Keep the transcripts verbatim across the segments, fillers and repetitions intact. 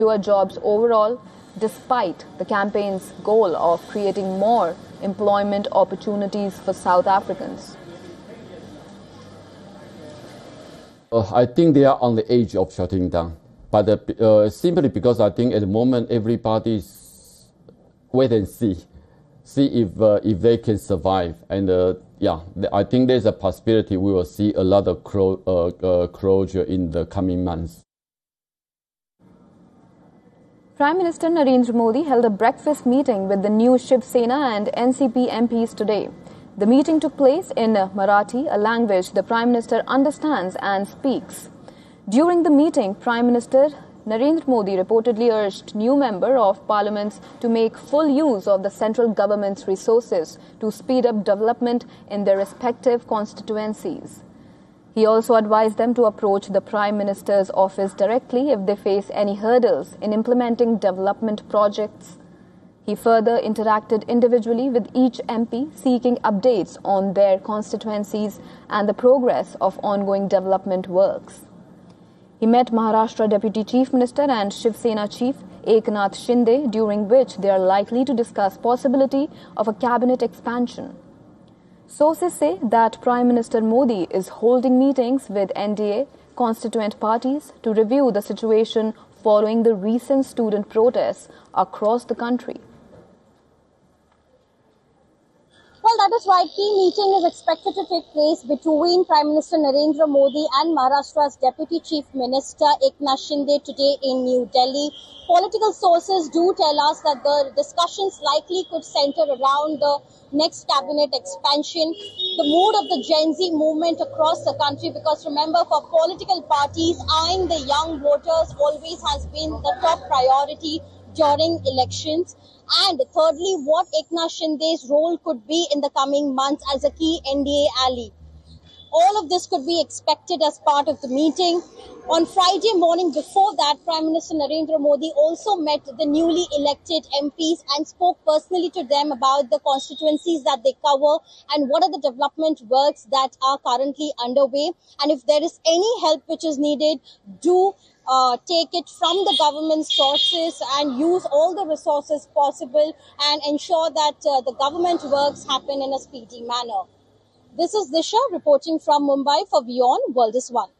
fewer jobs overall, despite the campaign's goal of creating more employment opportunities for South Africans. Uh, I think they are on the edge of shutting down, but uh, uh, simply because I think at the moment everybody's wait and see, see if uh, if they can survive, and uh, yeah, I think there's a possibility we will see a lot of clo uh, uh, closure in the coming months. Prime Minister Narendra Modi held a breakfast meeting with the new Shiv Sena and N C P M Ps today. The meeting took place in Marathi, a language the Prime Minister understands and speaks. During the meeting, Prime Minister Narendra Modi reportedly urged new Member of Parliaments to make full use of the central government's resources to speed up development in their respective constituencies. He also advised them to approach the Prime Minister's office directly if they face any hurdles in implementing development projects. He further interacted individually with each M P, seeking updates on their constituencies and the progress of ongoing development works. He met Maharashtra Deputy Chief Minister and Shiv Sena Chief Eknath Shinde, during which they are likely to discuss possibility of a cabinet expansion. Sources say that Prime Minister Modi is holding meetings with N D A constituent parties to review the situation following the recent student protests across the country. Well, that is right. Key meeting is expected to take place between Prime Minister Narendra Modi and Maharashtra's Deputy Chief Minister Eknath Shinde today in New Delhi. Political sources do tell us that the discussions likely could center around the next cabinet expansion, the mood of the Gen Z movement across the country, because remember, for political parties, eyeing the young voters always has been the top priority during elections. And thirdly, what Eknath Shinde's role could be in the coming months as a key N D A ally. All of this could be expected as part of the meeting. On Friday morning before that, Prime Minister Narendra Modi also met the newly elected M Ps and spoke personally to them about the constituencies that they cover and what are the development works that are currently underway. And if there is any help which is needed, do Uh, take it from the government sources and use all the resources possible and ensure that uh, the government works happen in a speedy manner. This is Disha reporting from Mumbai for Beyond World is One.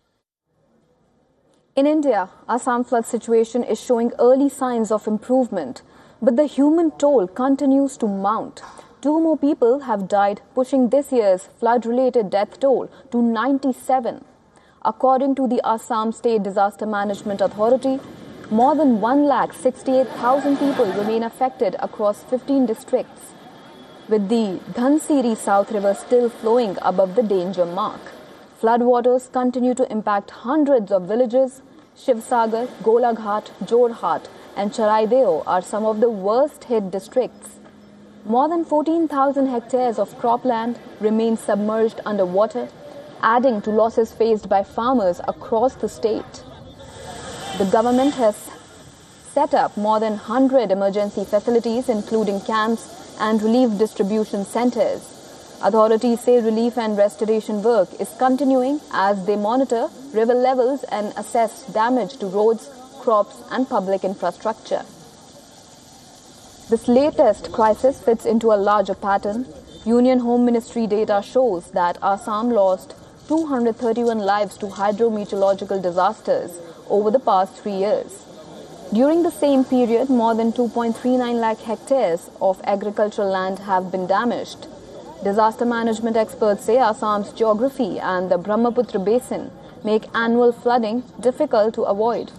In India, Assam flood situation is showing early signs of improvement, but the human toll continues to mount. Two more people have died, pushing this year's flood-related death toll to ninety-seven. According to the Assam State Disaster Management Authority, more than one lakh sixty-eight thousand people remain affected across fifteen districts, with the Dhansiri South River still flowing above the danger mark. Floodwaters continue to impact hundreds of villages. Shivsagar, Golaghat, Jorhat and Charaideo are some of the worst hit districts. More than fourteen thousand hectares of cropland remain submerged underwater, adding to losses faced by farmers across the state. The government has set up more than one hundred emergency facilities, including camps and relief distribution centers. Authorities say relief and restoration work is continuing as they monitor river levels and assess damage to roads, crops and public infrastructure. This latest crisis fits into a larger pattern. Union Home Ministry data shows that Assam lost two hundred thirty-one lives to hydrometeorological disasters over the past three years. During the same period, more than two point three nine lakh hectares of agricultural land have been damaged. Disaster management experts say Assam's geography and the Brahmaputra basin make annual flooding difficult to avoid.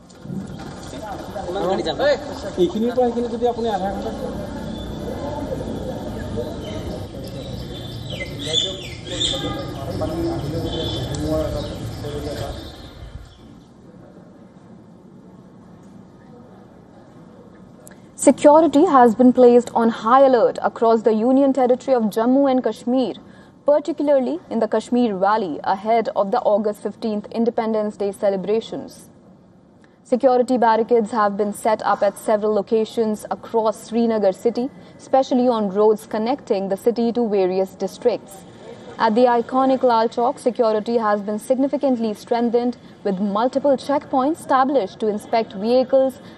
Security has been placed on high alert across the Union Territory of Jammu and Kashmir, particularly in the Kashmir Valley ahead of the August fifteenth Independence Day celebrations. Security barricades have been set up at several locations across Srinagar city, especially on roads connecting the city to various districts. At the iconic Lal Chowk, security has been significantly strengthened with multiple checkpoints established to inspect vehicles